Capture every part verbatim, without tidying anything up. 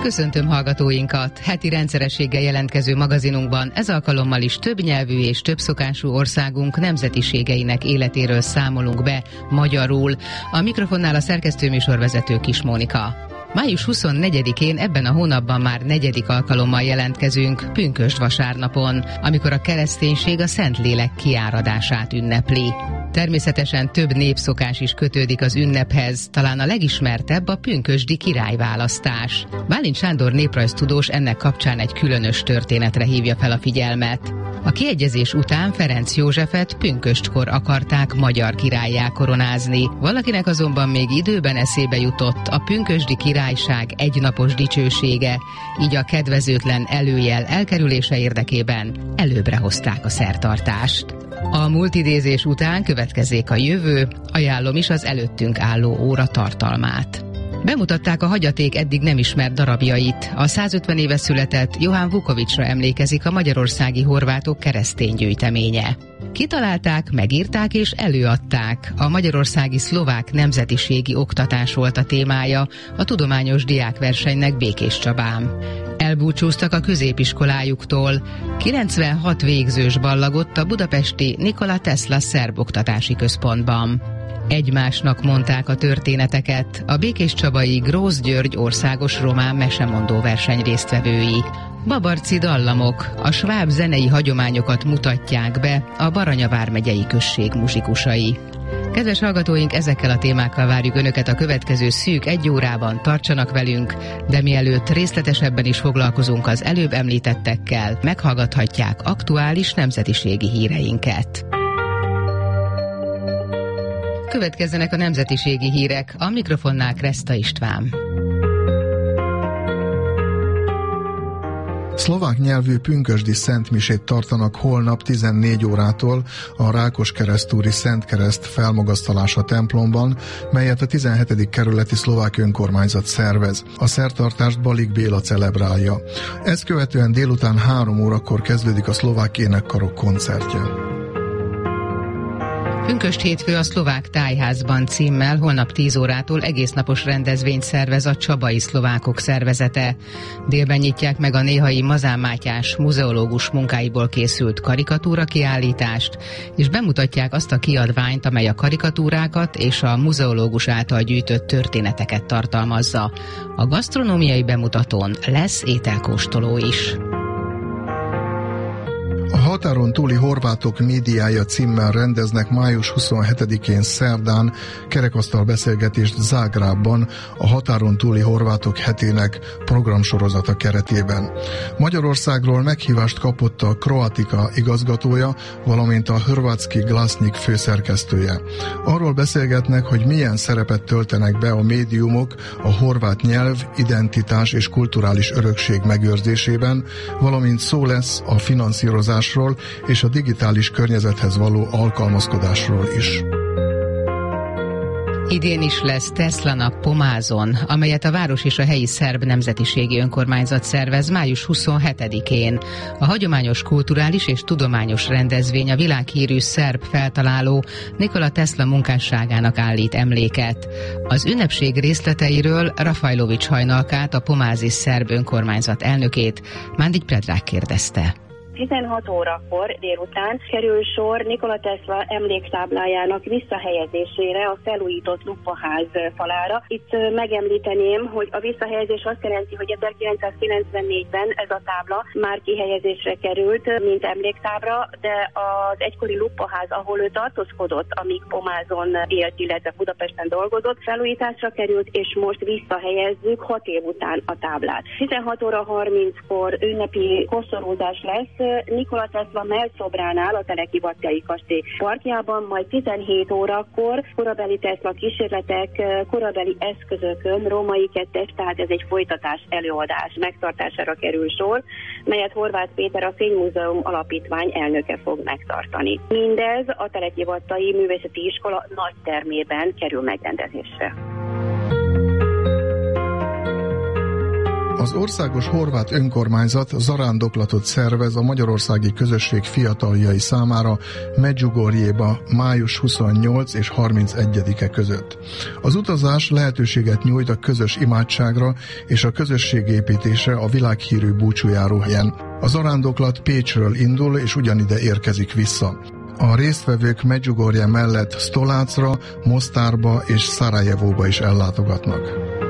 Köszöntöm hallgatóinkat! Heti rendszerességgel jelentkező magazinunkban ez alkalommal is többnyelvű és többszokású országunk nemzetiségeinek életéről számolunk be magyarul. A mikrofonnál a szerkesztőműsorvezető Kis Mónika. május huszonnegyedikén ebben a hónapban már negyedik alkalommal jelentkezünk, pünkösd vasárnapon, amikor a kereszténység a Szentlélek kiáradását ünnepli. Természetesen több népszokás is kötődik az ünnephez, talán a legismertebb a pünkösdi királyválasztás. Bálint Sándor néprajztudós ennek kapcsán egy különös történetre hívja fel a figyelmet. A kiegyezés után Ferenc Józsefet pünköstkor akarták magyar királlyá koronázni. Valakinek azonban még időben eszébe jutott a pünkösdi királyság egynapos dicsősége, így a kedvezőtlen előjel elkerülése érdekében előbbre hozták a szertartást. A multidézés után következzék a jövő, ajánlom is az előttünk álló óra tartalmát. Bemutatták a hagyaték eddig nem ismert darabjait. A százötven éve született Johann Vukovicsra emlékezik a magyarországi horvátok keresztény gyűjteménye. Kitalálták, megírták és előadták. A magyarországi szlovák nemzetiségi oktatás volt a témája a tudományos diákversenynek Békéscsabán. Elbúcsúztak a középiskolájuktól. kilencvenhat végzős ballagott a budapesti Nikola Tesla szerb oktatási központban. Egymásnak mondták a történeteket a békéscsabai Grósz György országos román mesemondó verseny résztvevői. Babarci dallamok, a sváb zenei hagyományokat mutatják be a Baranya vármegyei község muzsikusai. Kedves hallgatóink, ezekkel a témákkal várjuk Önöket a következő szűk egy órában, tartsanak velünk, de mielőtt részletesebben is foglalkozunk az előbb említettekkel, meghallgathatják aktuális nemzetiségi híreinket. Következzenek a nemzetiségi hírek, a mikrofonnál Kreszta István. Szlovák nyelvű pünkösdi szentmisét tartanak holnap tizennégy órától a Rákoskeresztúri Szentkereszt felmagasztalása templomban, melyet a tizenhetedik kerületi szlovák önkormányzat szervez. A szertartást Balik Béla celebrálja. Ezt követően délután három órakor kezdődik a szlovák énekkarok koncertje. Pünkösd hétfő a Szlovák Tájházban címmel holnap tíz órától egésznapos rendezvényt szervez a Csabai Szlovákok szervezete. Délben nyitják meg a néhai Mazán Mátyás muzeológus munkáiból készült karikatúra kiállítást, és bemutatják azt a kiadványt, amely a karikatúrákat és a muzeológus által gyűjtött történeteket tartalmazza. A gasztronómiai bemutatón lesz ételkóstoló is. A határon túli horvátok médiája címmel rendeznek május huszonhetedikén szerdán kerekasztal beszélgetést Zágrábban a határon túli horvátok hetének programsorozata keretében. Magyarországról meghívást kapott a Kroatika igazgatója, valamint a Hrvatski Glasnik főszerkesztője. Arról beszélgetnek, hogy milyen szerepet töltenek be a médiumok a horvát nyelv, identitás és kulturális örökség megőrzésében, valamint szó lesz a finanszírozás és a digitális környezethez való alkalmazkodásról is. Idén is lesz Tesla nap Pomázon, amelyet a város és a helyi szerb nemzetiségi önkormányzat szervez május huszonhetedikén. A hagyományos kulturális és tudományos rendezvény a világhírű szerb feltaláló Nikola Tesla munkásságának állít emléket. Az ünnepség részleteiről Rafajlovics Hajnalkát, a pomázi szerb önkormányzat elnökét Mándigy Predrag kérdezte. tizenhat órakor délután kerül sor Nikola Tesla emléktáblájának visszahelyezésére a felújított Lupaház falára. Itt megemlíteném, hogy a visszahelyezés azt jelenti, hogy ezerkilencszázkilencvennégyben ez a tábla már kihelyezésre került, mint emléktábla, de az egykori Lupaház, ahol ő tartózkodott, amíg Pomázon élt, illetve Budapesten dolgozott, felújításra került, és most visszahelyezzük hat év után a táblát. tizenhat óra harminckor ünnepi koszorúzás lesz Nikola Tesla mellszobránál a Telekivattyai kastély parkjában, majd tizenhét órakor korabeli Tesla kísérletek korabeli eszközökön, római kettes, tehát ez egy folytatás előadás megtartására kerül sor, melyet Horváth Péter, a Fénymúzeum Alapítvány elnöke fog megtartani. Mindez a Telekivattyai Művészeti Iskola nagy termében kerül megrendezésre. A Az országos horvát önkormányzat zarándoklatot szervez a magyarországi közösség fiataljai számára Medjugorjéba május huszonnyolc és harmincegyedike között. Az utazás lehetőséget nyújt a közös imádságra és a közösségépítésre a világhírű búcsújáró helyen. A zarándoklat Pécsről indul és ugyanide érkezik vissza. A résztvevők Medjugorje mellett Stolácra, Mostárba és Szarajevóba is ellátogatnak.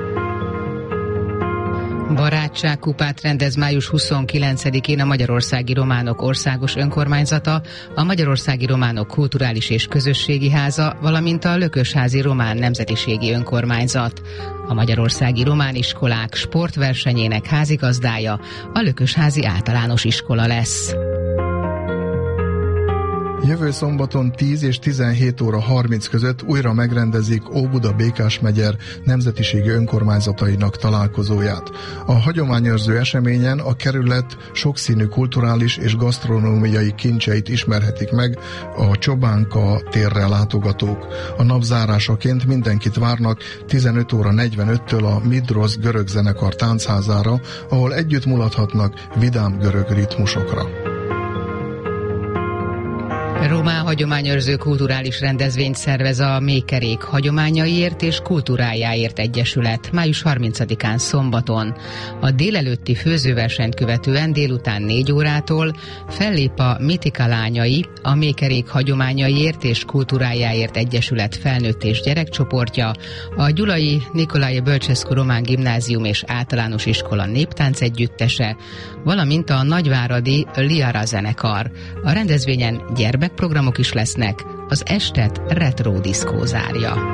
Barátságkupát rendez május huszonkilencedikén a Magyarországi Románok Országos Önkormányzata, a Magyarországi Románok Kulturális és Közösségi Háza, valamint a Lökösházi Román Nemzetiségi Önkormányzat. A Magyarországi Román Iskolák sportversenyének házigazdája a Lökösházi Általános Iskola lesz. Jövő szombaton tíz és tizenhét óra harminc között újra megrendezik Óbuda-Békás megyer nemzetiségi önkormányzatainak találkozóját. A hagyományőrző eseményen a kerület sokszínű kulturális és gasztronómiai kincseit ismerhetik meg a Csobánka térre látogatók. A nap zárásaként mindenkit várnak tizenöt óra negyvenöttől a Midrosz görög zenekar táncházára, ahol együtt mulathatnak vidám görög ritmusokra. Román hagyományőrző kulturális rendezvényt szervez a Mékerék Hagyományaiért és Kultúrájáért Egyesület május harmincadikán szombaton. A délelőtti főzőversenyt követően délután négy órától fellép a Mitika lányai, a Mékerék Hagyományaiért és Kultúrájáért Egyesület felnőtt és gyerekcsoportja, a Gyulai Nicolae Bölcsescu Román Gimnázium és Általános Iskola néptánc együttese, valamint a nagyváradi Liara zenekar. A rendezvényen gyermekprogramok is lesznek, az estet retro diszkó zárja.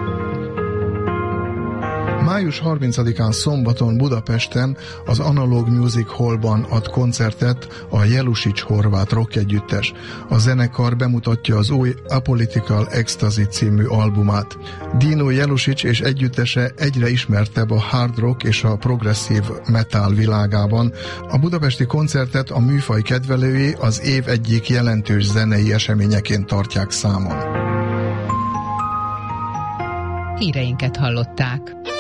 május harmincadikán szombaton Budapesten az Analog Music Hallban ad koncertet a Jelusics horvát rock együttes. A zenekar bemutatja az új Apolitical Ecstasy című albumát. Dino Jelusics és együttese egyre ismertebb a hard rock és a progresszív metal világában. A budapesti koncertet a műfaj kedvelői az év egyik jelentős zenei eseményeként tartják számon. Híreinket hallották.